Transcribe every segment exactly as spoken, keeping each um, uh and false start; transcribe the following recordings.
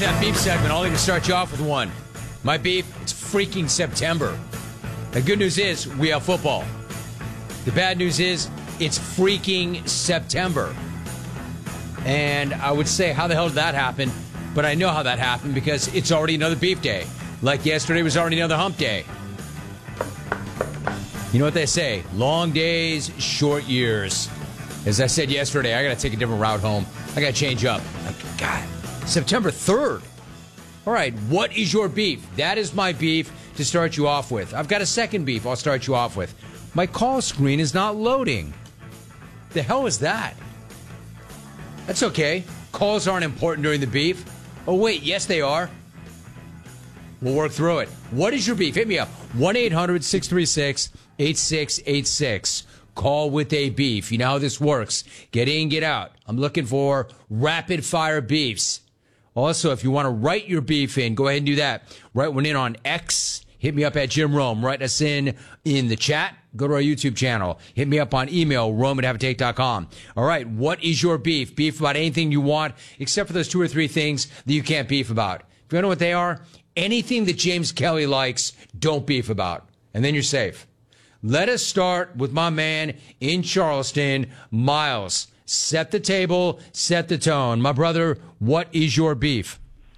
for that beef segment. I'll even start you off with one. My beef, it's freaking September. The good news is we have football. The bad news is it's freaking September. And I would say, how the hell did that happen? But I know how that happened because it's already another beef day. Like yesterday was already another hump day. You know what they say? Long days, short years. As I said yesterday, I got to take a different route home. I got to change up. Like, God, September third. All right, what is your beef? That is my beef to start you off with. I've got a second beef I'll start you off with. My call screen is not loading. The hell is that? That's okay. Calls aren't important during the beef. Oh, wait, yes, they are. We'll work through it. What is your beef? Hit me up. one eight hundred six three six eight six eight six. Call with a beef. You know how this works. Get in, get out. I'm looking for rapid-fire beefs. Also, if you want to write your beef in, go ahead and do that. Write one in on X. Hit me up at Jim Rome. Write us in in the chat. Go to our YouTube channel. Hit me up on email, rome at have a take dot com. All right, what is your beef? Beef about anything you want, except for those two or three things that you can't beef about. If you don't know what they are, anything that James Kelly likes, don't beef about. And then you're safe. Let us start with my man in Charleston, Miles. Set the table, set the tone. My brother, what is your beef?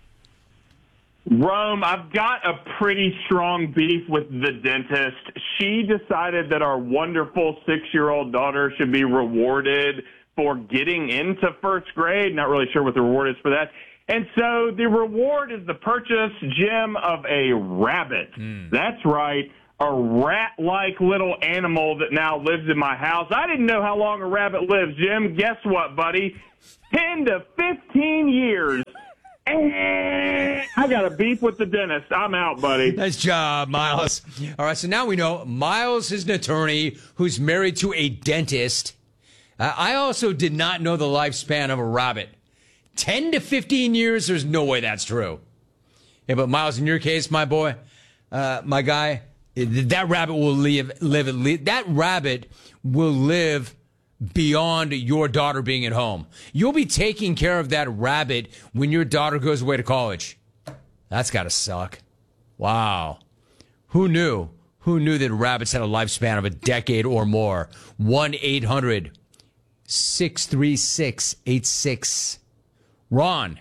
Rome, I've got a pretty strong beef with the dentist. She decided that our wonderful six-year-old daughter should be rewarded for getting into first grade. Not really sure what the reward is for that. And so the reward is the purchase, Jim, of a rabbit. Mm. That's right. A rat-like little animal that now lives in my house. I didn't know how long a rabbit lives, Jim. Guess what, buddy? ten to fifteen years. I got a beef with the dentist. I'm out, buddy. Nice job, Miles. All right, so now we know Miles is an attorney who's married to a dentist. Uh, I also did not know the lifespan of a rabbit. ten to fifteen years, there's no way that's true. Yeah, but Miles, in your case, my boy, uh, my guy, that rabbit will live, live, live, that rabbit will live beyond your daughter being at home. You'll be taking care of that rabbit when your daughter goes away to college. That's got to suck. Wow. Who knew? Who knew that rabbits had a lifespan of a decade or more? one eight hundred six three six eight six. Ron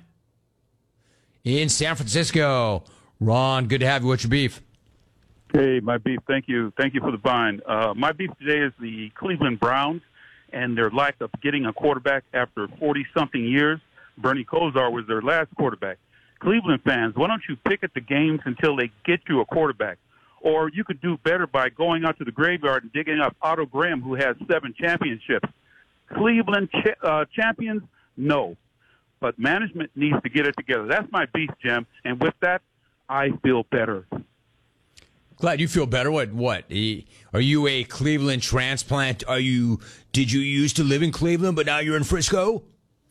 in San Francisco. Ron, good to have you. What's your beef? Hey, my beef. Thank you. Thank you for the vine. Uh, my beef today is the Cleveland Browns and their lack of getting a quarterback after forty-something years. Bernie Kosar was their last quarterback. Cleveland fans, why don't you pick at the games until they get you a quarterback? Or you could do better by going out to the graveyard and digging up Otto Graham, who has seven championships. Cleveland ch- uh, champions? No. But management needs to get it together. That's my beef, Jim. And with that, I feel better. Glad you feel better. What? What? Are you a Cleveland transplant? Are you? Did you used to live in Cleveland, but now you're in Frisco?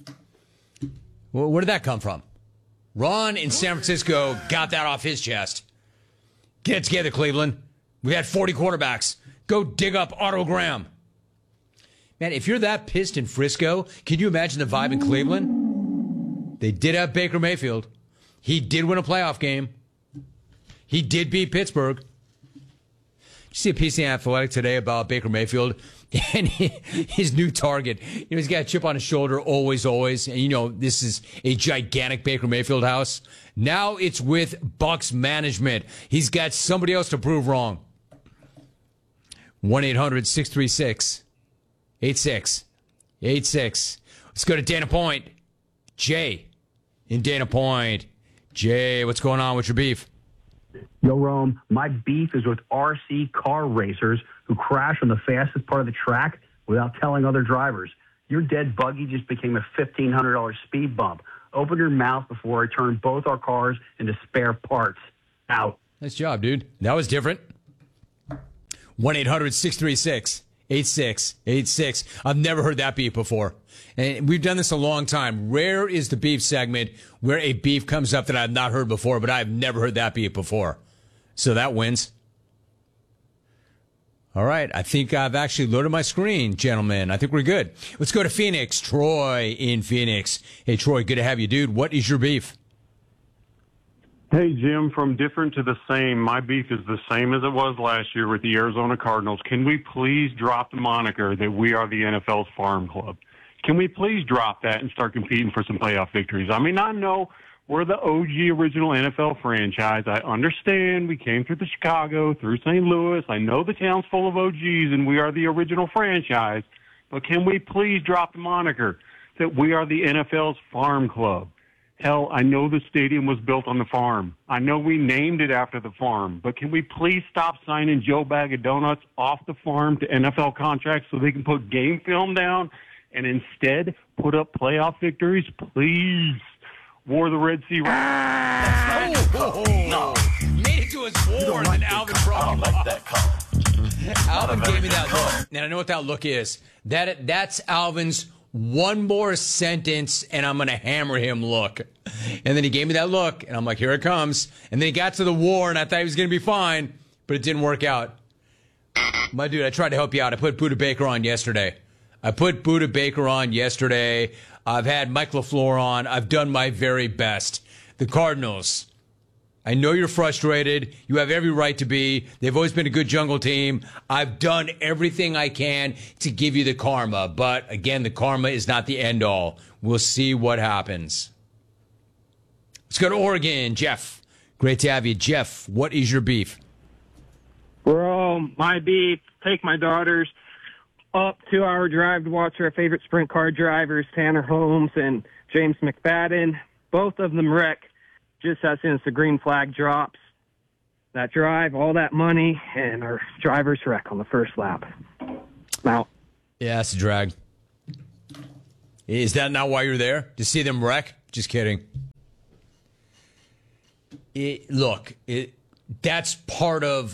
Well, where did that come from? Ron in San Francisco got that off his chest. Get it together, Cleveland. We had forty quarterbacks. Go dig up Otto Graham. Man, if you're that pissed in Frisco, can you imagine the vibe in Cleveland? They did have Baker Mayfield. He did win a playoff game. He did beat Pittsburgh. Did you see a piece in Athletic today about Baker Mayfield and his new target? You know, he's got a chip on his shoulder, always, always. And, you know, this is a gigantic Baker Mayfield house. Now it's with Bucs management. He's got somebody else to prove wrong. one eight hundred six three six eight six eight six. Let's go to Dana Point. Jay in Dana Point. Jay, what's going on with your beef? Yo, Rome, my beef is with R C car racers who crash on the fastest part of the track without telling other drivers. Your dead buggy just became a fifteen hundred dollars speed bump. Open your mouth before I turn both our cars into spare parts. Out. Nice job, dude. That was different. one eight hundred six three six eight six eight six. I've never heard that beef before. And we've done this a long time. Rare is the beef segment where a beef comes up that I've not heard before, but I've never heard that beef before. So that wins. All right. I think I've actually loaded my screen, gentlemen. I think we're good. Let's go to Phoenix. Troy in Phoenix. Hey, Troy, good to have you, dude. What is your beef? Hey, Jim, from different to the same, my beef is the same as it was last year with the Arizona Cardinals. Can we please drop the moniker that we are the N F L's farm club? Can we please drop that and start competing for some playoff victories? I mean, I know we're the O G original N F L franchise. I understand we came through the Chicago, through Saint Louis. I know the town's full of O Gs, and we are the original franchise. But can we please drop the moniker that we are the N F L's farm club? Hell, I know the stadium was built on the farm. I know we named it after the farm. But can we please stop signing Joe Bag of Donuts off the farm to N F L contracts so they can put game film down and instead put up playoff victories? Please. War the Red Sea. Ah, oh, oh, oh. Made it to his war, and then Alvin brought him like that call. Alvin gave me that look, and I know what that look is. That That's Alvin's one more sentence, and I'm going to hammer him look. And then he gave me that look, and I'm like, here it comes. And then he got to the war, and I thought he was going to be fine, but it didn't work out. My dude, I tried to help you out. I put Buda Baker on yesterday. I put Buda Baker on yesterday. I've had Mike LaFleur on. I've done my very best. The Cardinals, I know you're frustrated. You have every right to be. They've always been a good jungle team. I've done everything I can to give you the karma. But, again, the karma is not the end all. We'll see what happens. Let's go to Oregon. Jeff, great to have you. Jeff, what is your beef? Bro, my beef, take my daughters up two-hour drive to watch our favorite sprint car drivers, Tanner Holmes and James McFadden. Both of them wreck just as soon as the green flag drops. That drive, all that money, and our drivers wreck on the first lap. Now, yeah, it's a drag. Is that not why you're there? To see them wreck? Just kidding. It, look, it, that's part of...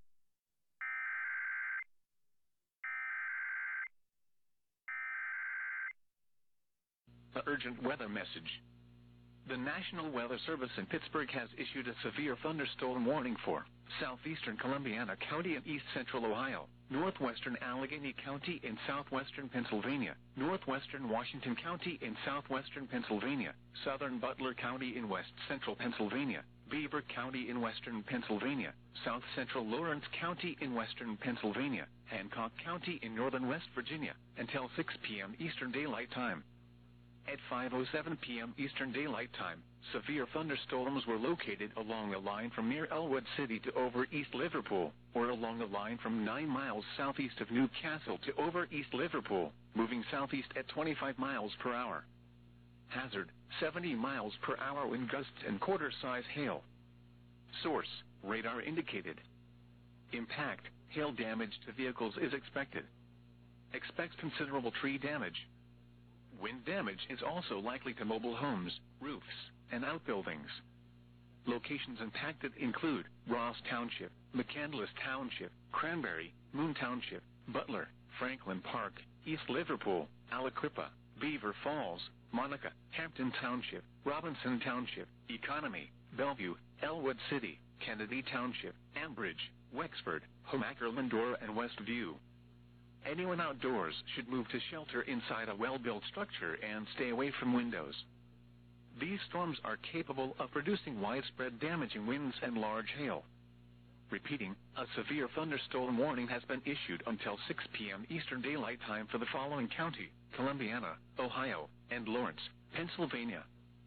The urgent weather message. The National Weather Service in Pittsburgh has issued a severe thunderstorm warning for southeastern Columbiana County and east central Ohio, northwestern Allegheny County in southwestern Pennsylvania, northwestern Washington County in southwestern Pennsylvania, southern Butler County in west central Pennsylvania, Beaver County in western Pennsylvania, south central Lawrence County in western Pennsylvania, Hancock County in northern West Virginia, until six p.m. Eastern Daylight Time. At five oh seven p.m. Eastern Daylight Time, severe thunderstorms were located along the line from near Elwood City to over East Liverpool, or along the line from nine miles southeast of Newcastle to over East Liverpool, moving southeast at twenty-five miles per hour. Hazard, seventy miles per hour wind gusts and quarter-size hail. Source, radar indicated. Impact, hail damage to vehicles is expected. Expects considerable tree damage. Wind damage is also likely to mobile homes, roofs, and outbuildings. Locations impacted include Ross Township, McCandless Township, Cranberry, Moon Township, Butler, Franklin Park, East Liverpool, Aliquippa, Beaver Falls, Monica, Hampton Township, Robinson Township, Economy, Bellevue, Elwood City, Kennedy Township, Ambridge, Wexford, Homaker, Lindora, and Westview. Anyone outdoors should move to shelter inside a well-built structure and stay away from windows. These storms are capable of producing widespread damaging winds and large hail. Repeating, a severe thunderstorm warning has been issued until six p.m. Eastern Daylight Time for the following county: Columbiana, Ohio, and Lawrence, Pennsylvania.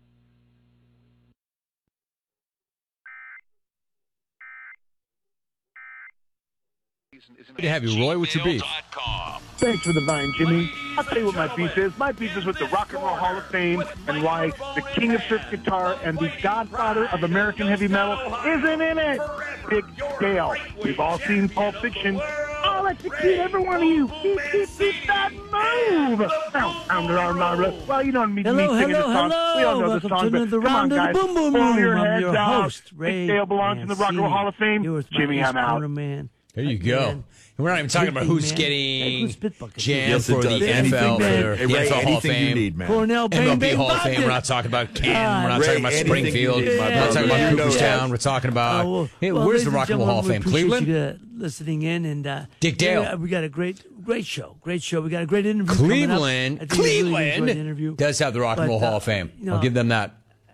Good to have you, Roy. What's your beef? Thanks for the vine, Jimmy. I'll tell you what my beef is. My beef is with the Rock and Roll Hall of Fame and why the king of surf guitar and the godfather of American heavy metal isn't in it. Big Dale. We've all seen Pulp Fiction. I'll execute every one of you. Beep, beep, beep, that move. Well, you don't need hello, me singing hello, the song. hello. We all know Welcome the song, to but the come on, round of guys. the Boom Boom Pull Room. your I'm heads your out. host, Ray Big Dale belongs in the Rock and Roll Hall of Fame. Jimmy, I'm out. Man. There you go. And we're not even talking about who's man. getting Hey, jammed yes, for the N F L, Anything, or Hey, the Ray, N F L Hall of anything Fame, you need, man. Cornell, M bang, L B bang, Hall of Fame. vodka. We're not talking about Canton. We're not Ray, talking about anything Springfield. you need, my We're not brother. talking about You know Cooperstown. that. We're talking about Uh, well, hey, well, where's ladies the and Rock and Roll Hall of gentlemen, Fame? we appreciate Cleveland. you, uh, listening in, and uh, Dick Dale. We, uh, we got a great, great show. Great show. We got a great interview. Cleveland, coming up. I think you really enjoyed Cleveland the interview. does have the Rock and But, Roll uh, Hall of Fame. you know, I'll give them that.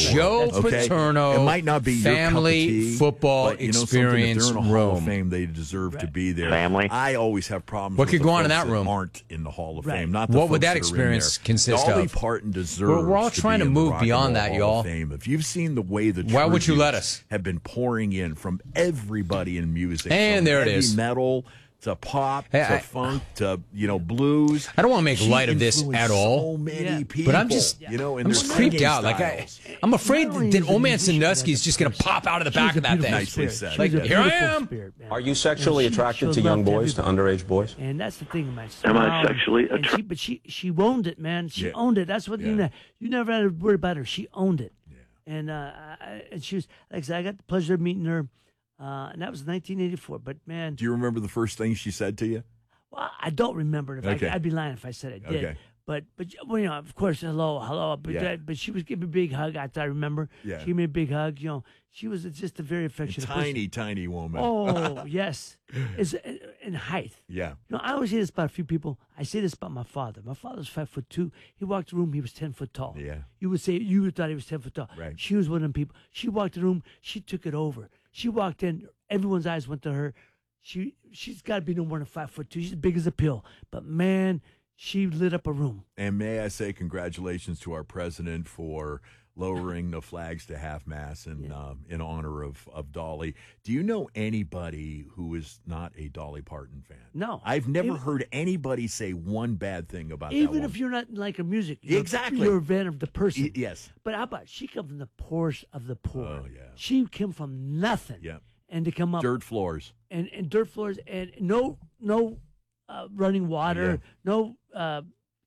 Joe okay? Paterno It might not be your cup of family tea, football but, you know, experience something, if they're in a Hall of room. Fame, they deserve to be there. Family. I always have problems What with could the go on in folks that room? aren't in the Hall of Right. Fame. Not the What would folks that are in experience there. consist Dolly of? Parton deserves We're- we're all to trying be to in the move Rock and beyond Roll that, Hall y'all. of Fame. If you've seen the way the Why would you let tributes us? have been pouring in from everybody in music, And from there it heavy is. metal to pop Hey, to I- funk to you know blues. I don't want to make She light of this influenced at all. So many Yeah. people, But I'm just, you know, and I'm their just creeped singing out. Like I, styles. I'm afraid Not only that is a old man musician, but Sandusky is as a just going to person. pop out of the She back was of a that beautiful thing. Nicely spirit. said. She was Like, a here I beautiful am. spirit, man. Are you sexually And she attracted showed to young love boys, to everybody. underage boys? And that's the thing, my Am I smile, sexually and attra- she, But she she owned it, man. She Yeah. owned it. That's what you Yeah. know. You never had to worry about her. She owned it. And uh, I, and she was like I said, I got the pleasure of meeting her, uh, and that was nineteen eighty-four. But man, Do you remember the first thing she said to you? Well, I don't remember it. If Okay. I, I'd be lying if I said I did. Okay. But, but well, you know, of course, hello, hello. But, Yeah. that, but she was giving me a big hug. I, I remember. Yeah. She gave me a big hug. You know, she was just a very affectionate Tiny, person. tiny woman. Oh, yes. Is in height. Yeah. You know, I always say this about a few people. I say this about my father. My father was five foot two. He walked the room. He was ten foot tall. Yeah. You would say you would thought he was ten foot tall. Right. She was one of them people. She walked the room. She took it over. She walked in. Everyone's eyes went to her. She she's got to be no more than five foot two. She's as big as a pill. But man, she lit up a room. And may I say congratulations to our president for lowering the flags to half mast in Yeah. um, in honor of, of Dolly. Do you know anybody who is not a Dolly Parton fan? No. I've never Even- heard anybody say one bad thing about that Even woman. if you're not like her music, you're, Exactly. you're a fan of the person. Y- yes. But how about she come from the poorest of the poor? Oh, yeah. She came from nothing. Yeah. And to come up Dirt floors. and, and dirt floors and no no uh, running water, Yeah. no uh,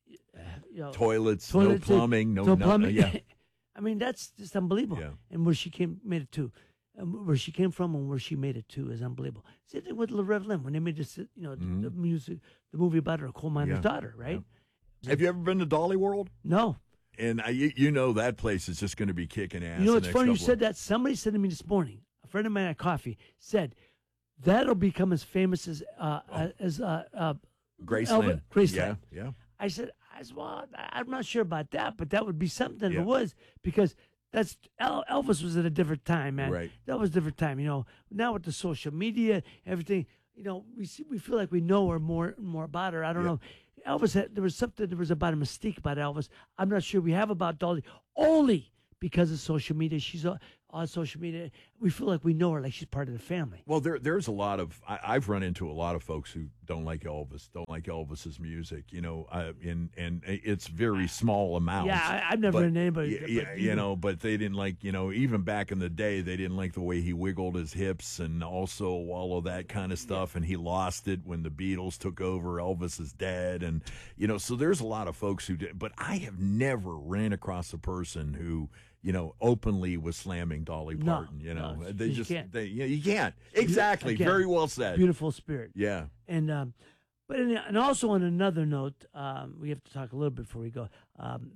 you know, Toilets, toilets, no plumbing, no, no no- plumbing. yeah. I mean, that's just unbelievable. Yeah. And where she came, made it to, and where she came from, and where she made it to is unbelievable. Same thing with Loretta Lynn when they made this, you know, Mhm. the, the music, the movie about her, coal miner's Yeah. daughter, right? Have you ever been to Dolly World? No. And I, you, you know that place is just going to be kicking ass. You know, the it's next funny you couple said that. Somebody said to me this morning, a friend of mine at coffee said, that'll become as famous as uh, uh, as uh, uh, of- Graceland. Elvis- Graceland. Yeah, yeah. I said, I said, well, I- I'm not sure about that, but that would be something if Yeah. it was, because that's El- Elvis was at a different time, man. Right. That was a different time. You know, now with the social media, everything, you know, we see, we feel like we know her more more about her. I don't Yeah. know. Elvis had, there was something, there was about a mystique about Elvis. I'm not sure we have about Dolly, only because of social media. She's on, on social media. We feel like we know her, like she's part of the family. Well, there there's a lot of I, I've run into a lot of folks who don't like Elvis, don't like Elvis's music, you know, uh, and and it's very small amounts. Yeah, I, I've never But, known anybody. y- but yeah, you know, but they didn't like, you know, even back in the day, they didn't like the way he wiggled his hips and also all of that kind of stuff. And he lost it when the Beatles took over. Elvis is dead, and you know, so there's a lot of folks who did. But I have never ran across a person who, you know, openly was slamming Dolly No, Parton. You know, no, they you just can't. they you, know, you can't exactly. Again, Very well said. Beautiful spirit. Yeah. And um, but in, and also on another note, um, we have to talk a little bit before we go. Um,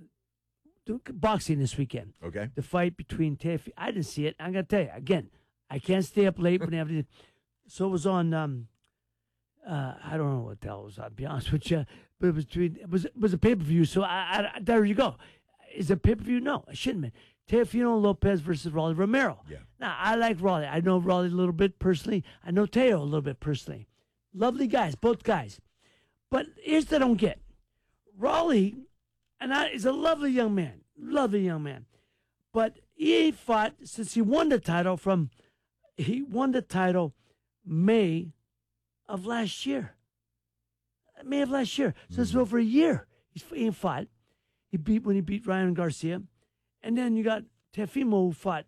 do- boxing this weekend. Okay. The fight between Teofimo. I didn't see it. I'm gonna tell you again. I can't stay up late when they have to. So it was on. Um, uh, I don't know what the hell it was. I'll be honest with you. But it was between. It was it was a pay per view. So I, I, there you go. Is it pay per view? No, it shouldn't have been. Teofimo Lopez versus Rolly Romero. Yeah. Now, I like Rolly. I know Rolly a little bit personally. I know Teo a little bit personally. Lovely guys, both guys. But here's what I don't get. Rolly, and I, is a lovely young man. Lovely young man. But he fought, since he won the title from, he won the title May of last year. May of last year. So it's over a year. He's, he fought. He beat, when he beat Ryan Garcia. And then you got Teofimo, who fought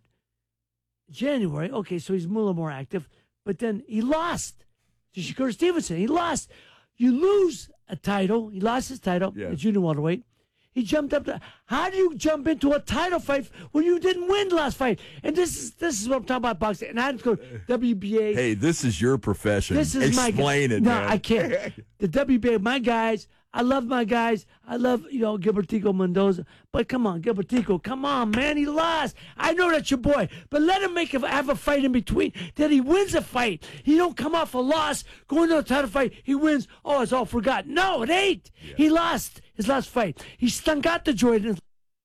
January. Okay, so he's a little more active. But then he lost to Shakur Stevenson. He lost. You lose a title. He lost his title Yeah. at junior welterweight. He jumped up to. How do you jump into a title fight when you didn't win the last fight? And this is this is what I'm talking about boxing. And I have to go W B A. Hey, this is your profession. This is my Explain it, No, man. I can't. The W B A, my guys. I love my guys. I love, you know, Gilbertico Mendoza. But come on, Gilbertico, come on, man. He lost. I know that's your boy. But let him make a, have a fight in between. Then he wins a fight. He don't come off a loss, go into a title fight. He wins. Oh, it's all forgotten. No, it ain't. He lost his last fight. He stunk out the joy. In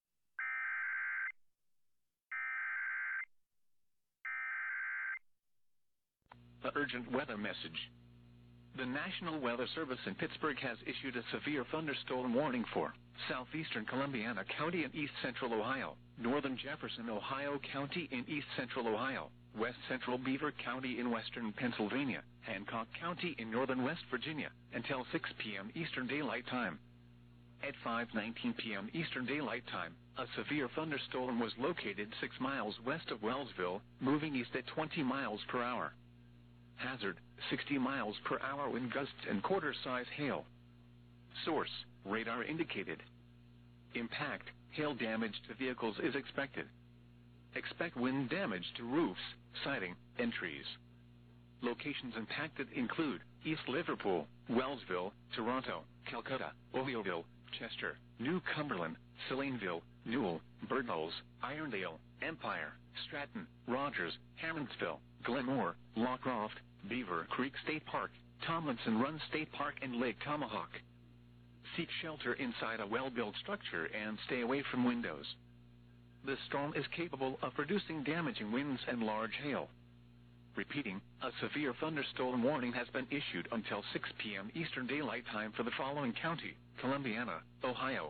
The urgent weather message. The National Weather Service in Pittsburgh has issued a severe thunderstorm warning for southeastern Columbiana County in east central Ohio, northern Jefferson, Ohio County in east central Ohio, west central Beaver County in western Pennsylvania, Hancock County in northern West Virginia, until six p.m. Eastern Daylight Time. At five nineteen p.m. Eastern Daylight Time, a severe thunderstorm was located six miles west of Wellsville, moving east at twenty miles per hour. Hazard, sixty miles per hour wind gusts and quarter-size hail. Source, radar indicated. Impact, hail damage to vehicles is expected. Expect wind damage to roofs, siding, and trees. Locations impacted include East Liverpool, Wellsville, Toronto, Calcutta, Ovioville, Chester, New Cumberland, Salineville, Newell, Birdnolls, Irondale, Empire, Stratton, Rogers, Hammondsville, Glenmore, Lockcroft, Beaver Creek State Park, Tomlinson Run State Park, and Lake Tomahawk. Seek shelter inside a well-built structure and stay away from windows. The storm is capable of producing damaging winds and large hail. Repeating, a severe thunderstorm warning has been issued until six p.m. Eastern Daylight Time for the following county: Columbiana, Ohio.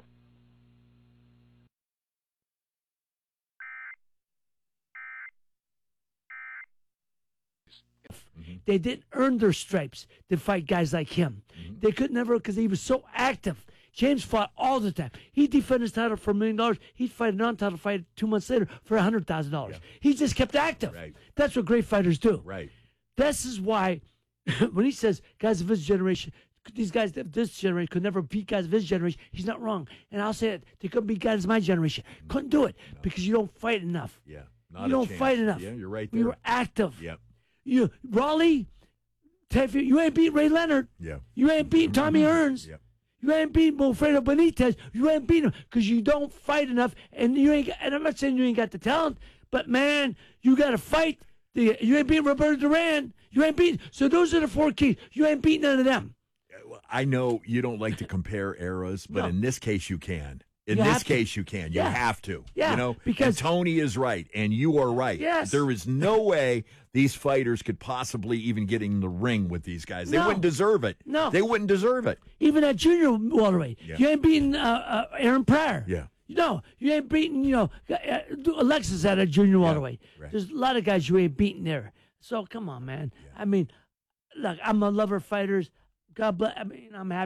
They didn't earn their stripes to fight guys like him. Mm-hmm. They could never, because he was so active. James fought all the time. He defended his title for a million dollars. He'd fight a non-title fight two months later for a hundred thousand yeah. dollars. He just kept active. Right. That's what great fighters do. Right. This is why, when he says guys of his generation, these guys of this generation could never beat guys of his generation, he's not wrong. And I'll say it, they couldn't beat guys of my generation. Mm-hmm. Couldn't do it no. because you don't fight enough. Yeah. Not you don't chance. fight enough. Yeah, you're right there. You were active. Yep. You Raleigh, you, you ain't beat Ray Leonard. Yeah. You ain't beat Tommy Hearns. Yep. You ain't beat Wilfredo Benitez. You ain't beat him because you don't fight enough. And you ain't. And I'm not saying you ain't got the talent, but man, you got to fight. The, you ain't beating Roberto Duran. You ain't beating. So those are the four keys. You ain't beating none of them. I know you don't like to compare eras, but no. in this case you can. In you this case, you can. You yeah. have to. Yeah, you know, because and Tony is right, and you are right. Yes. There is no way these fighters could possibly even get in the ring with these guys. They no. wouldn't deserve it. No. They wouldn't deserve it. Even at junior welterweight. Yeah. You ain't beating uh, uh, Aaron Pryor. Yeah. No, you ain't beating, you know, uh, Alexis at a junior yeah. welterweight. Right. There's a lot of guys you ain't beating there. So, come on, man. Yeah. I mean, look, I'm a lover of fighters. God bless. I mean, I'm happy.